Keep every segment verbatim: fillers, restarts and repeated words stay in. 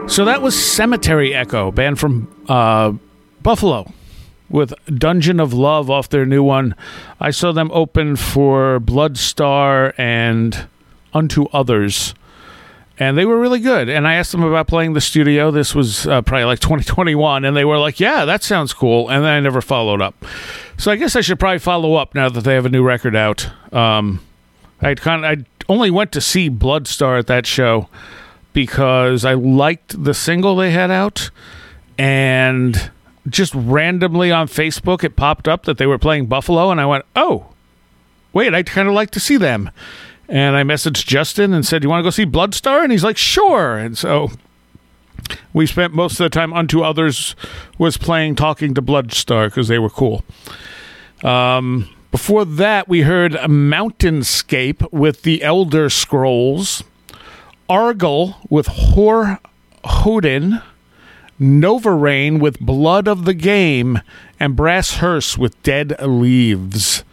So that was Cemetery Echo, band from uh, Buffalo, with Dungeon of Love off their new one. I saw them open for Bloodstar and Unto Others, and they were really good. And I asked them about playing the studio. This was uh, probably like twenty twenty-one, and they were like, yeah, that sounds cool. And then I never followed up. So I guess I should probably follow up now that they have a new record out. Um, I kind of, I only went to see Bloodstar at that show because I liked the single they had out, and just randomly on Facebook it popped up that they were playing Buffalo, and I went, oh, wait, I'd kind of like to see them. And I messaged Justin and said, you want to go see Bloodstar? And he's like, sure. And so we spent most of the time Unto Others was playing Talking to Bloodstar because they were cool. Um, before that, we heard Mountainscape with the Elder Scrolls, Argle with Hor Hodin, Nova Rain with Blood of the Game, and Brass Hearse with Dead Leaves.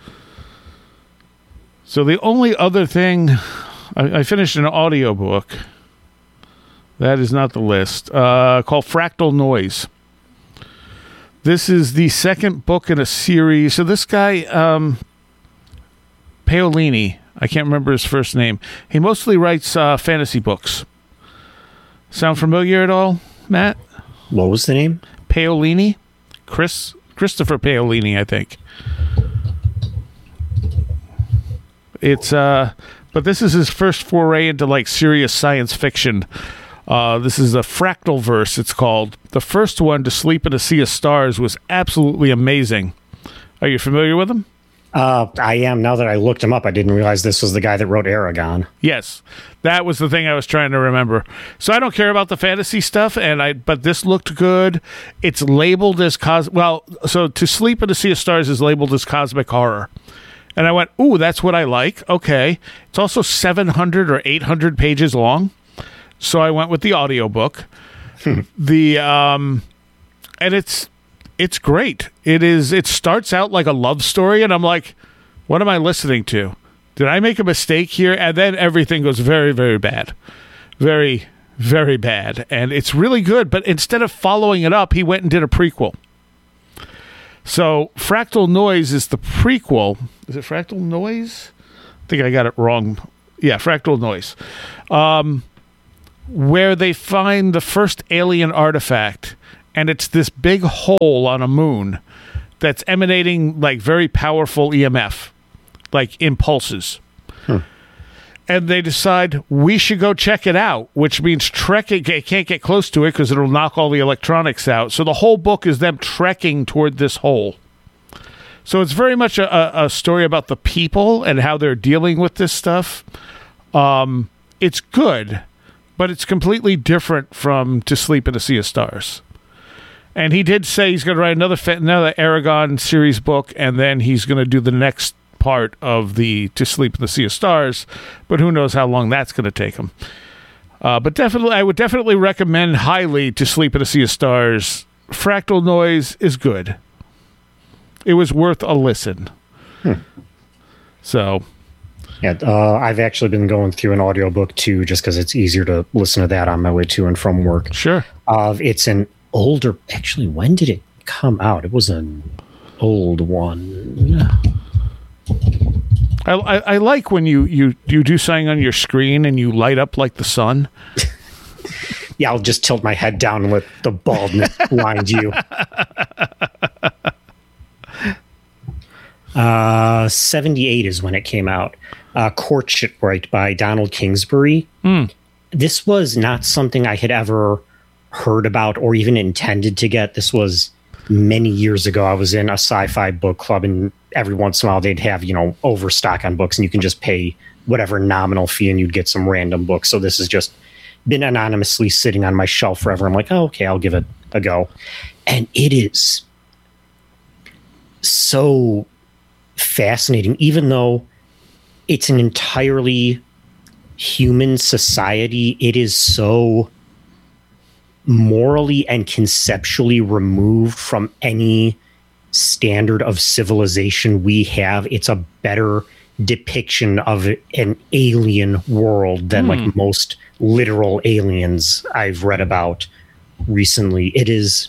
So the only other thing, I, I finished an audiobook. That is not the list. Uh, called Fractal Noise. This is the second book in a series. So this guy, um, Paolini, I can't remember his first name. He mostly writes uh, fantasy books. Sound familiar at all, Matt? What was the name? Paolini. Chris Christopher Paolini, I think. It's uh, but this is his first foray into like serious science fiction. Uh, this is a Fractal Verse, it's called. The first one, To Sleep in a Sea of Stars, was absolutely amazing. Are you familiar with him? Uh, I am. Now that I looked him up, I didn't realize this was the guy that wrote Aragon. Yes, that was the thing I was trying to remember. So I don't care about the fantasy stuff, and I but this looked good. It's labeled as cos. Well, so To Sleep in a Sea of Stars is labeled as cosmic horror, and I went, "Ooh, that's what I like." Okay, it's also seven hundred or eight hundred pages long, so I went with the audiobook. the um, and it's. It's great. It is. It starts out like a love story, and I'm like, what am I listening to? Did I make a mistake here? And then everything goes very, very bad. Very, very bad. And it's really good, but instead of following it up, he went and did a prequel. So Fractal Noise is the prequel. Is it Fractal Noise? I think I got it wrong. Yeah, Fractal Noise. Um, where they find the first alien artifact, and it's this big hole on a moon that's emanating like very powerful E M F, like impulses. Hmm. And they decide we should go check it out, which means trekking. They can't get close to it because it'll knock all the electronics out. So the whole book is them trekking toward this hole. So it's very much a, a story about the people and how they're dealing with this stuff. Um, it's good, but it's completely different from To Sleep in a Sea of Stars. And he did say he's going to write another another Aragon series book, and then he's going to do the next part of the To Sleep in the Sea of Stars. But who knows how long that's going to take him. Uh, but definitely, I would definitely recommend highly To Sleep in a Sea of Stars. Fractal Noise is good. It was worth a listen. Hmm. So... Yeah, uh, I've actually been going through an audiobook too, just because it's easier to listen to that on my way to and from work. Sure. Uh, it's an older... Actually, when did it come out? It was an old one. I, I, I like when you, you, you do something on your screen and you light up like the sun. Yeah, I'll just tilt my head down and let the baldness blind you. Uh, seventy-eight is when it came out. Uh, Courtship, right, by Donald Kingsbury. Mm. This was not something I had ever heard about or even intended to get. This was many years ago. I was in a sci-fi book club, and every once in a while they'd have, you know, overstock on books, and you can just pay whatever nominal fee and you'd get some random books. So this has just been anonymously sitting on my shelf forever. I'm like, oh, okay, I'll give it a go. And it is so fascinating, even though it's an entirely human society. It is so morally and conceptually removed from any standard of civilization we have. It's a better depiction of an alien world than Hmm. like most literal aliens I've read about recently. It is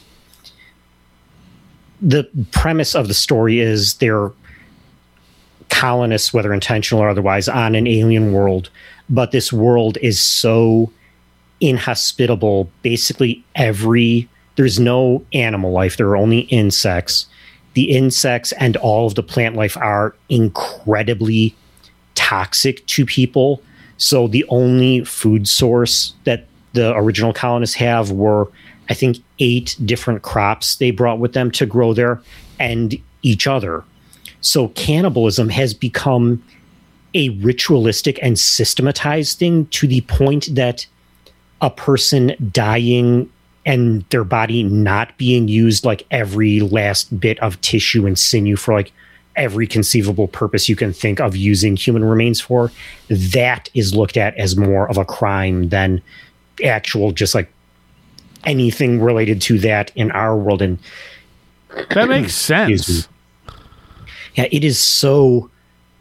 the premise of the story is they're colonists, whether intentional or otherwise, on an alien world, but this world is so inhospitable. Basically, every there's no animal life. There are only insects. The insects and all of the plant life are incredibly toxic to people. So the only food source that the original colonists have were, I think, eight different crops they brought with them to grow there and each other. So cannibalism has become a ritualistic and systematized thing to the point that a person dying and their body not being used, like every last bit of tissue and sinew for like every conceivable purpose you can think of using human remains for, that is looked at as more of a crime than actual just like anything related to that in our world. And that makes sense. Yeah, it is so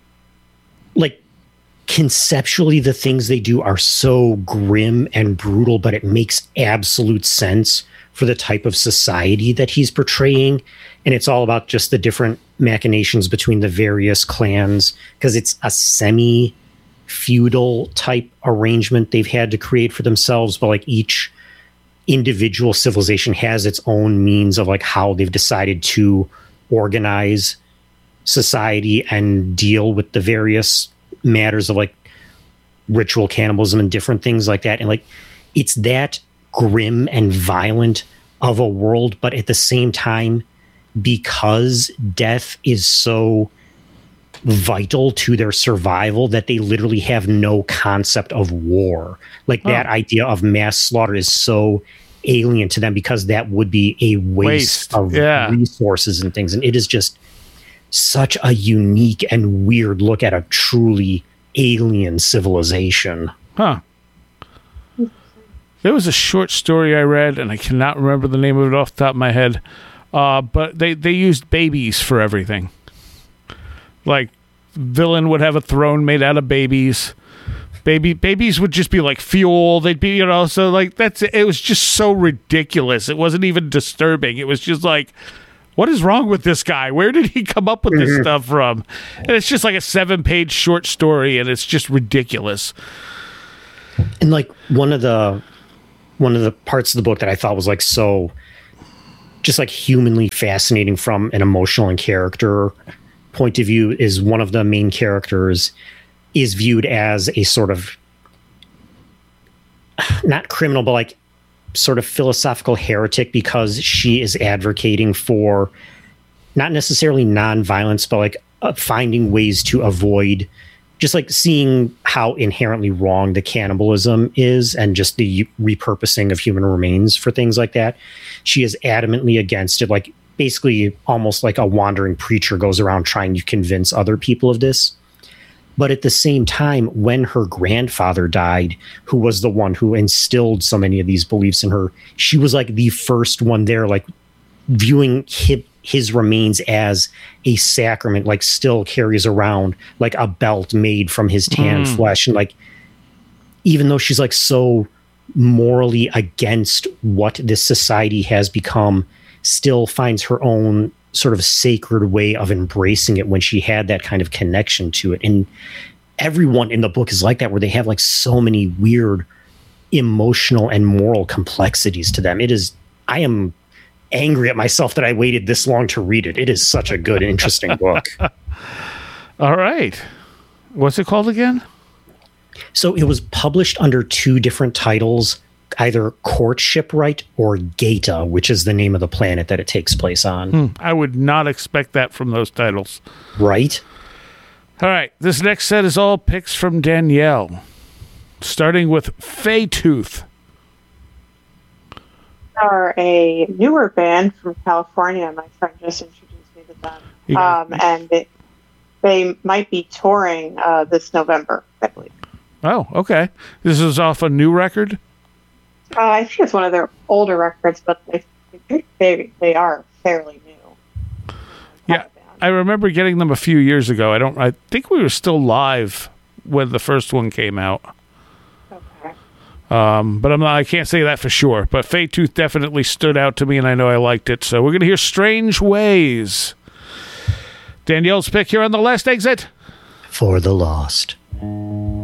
like conceptually the things they do are so grim and brutal, but it makes absolute sense for the type of society that he's portraying. And it's all about just the different machinations between the various clans, because it's a semi feudal type arrangement they've had to create for themselves, but like each individual civilization has its own means of like how they've decided to organize society and deal with the various matters of like ritual cannibalism and different things like that. And like it's that grim and violent of a world, but at the same time, because death is so vital to their survival that they literally have no concept of war. Like that oh. idea of mass slaughter is so alien to them because that would be a waste, Waste. of Yeah. resources and things. And it is just such a unique and weird look at a truly alien civilization. Huh. There was a short story I read, and I cannot remember the name of it off the top of my head, uh, but they, they used babies for everything. Like, villain would have a throne made out of babies. Baby babies would just be like fuel. They'd be, you know, so like that's it. It was just so ridiculous. It wasn't even disturbing. It was just like, what is wrong with this guy? Where did he come up with this Mm-hmm. stuff from? And it's just like a seven-page short story, and it's just ridiculous. And like one of the one of the parts of the book that I thought was like so just like humanly fascinating from an emotional and character point of view is one of the main characters is viewed as a sort of not criminal, but like sort of philosophical heretic because she is advocating for not necessarily non-violence, but like uh, finding ways to avoid just like seeing how inherently wrong the cannibalism is and just the repurposing of human remains for things like that. She is adamantly against it. Like basically almost like a wandering preacher goes around trying to convince other people of this. But at the same time, when her grandfather died, who was the one who instilled so many of these beliefs in her, she was like the first one there, like viewing his, his remains as a sacrament, like still carries around like a belt made from his tanned Mm. flesh. And like, even though she's like so morally against what this society has become, still finds her own sort of sacred way of embracing it when she had that kind of connection to it. And everyone in the book is like that, where they have like so many weird emotional and moral complexities to them. It is, I am angry at myself that I waited this long to read it. It is such a good, interesting book. All right. What's it called again? So it was published under two different titles, either Courtship Right or Gaeta, which is the name of the planet that it takes place on. Hmm. I would not expect that from those titles. Right? All right. This next set is all picks from Danielle, starting with Feytooth. Are a newer band from California. My friend just introduced me to them. Yeah. Um, and they, they might be touring uh, this November, I believe. Oh, okay. This is off a new record? Uh, I think it's one of their older records, but they they they, they are fairly new. Yeah. I remember getting them a few years ago. I don't. I think we were still live when the first one came out. Okay. Um, but I'm not, I can't say that for sure. But Fade Tooth definitely stood out to me, and I know I liked it. So we're gonna hear "Strange Ways." Danielle's pick here on The Last Exit. For the Lost.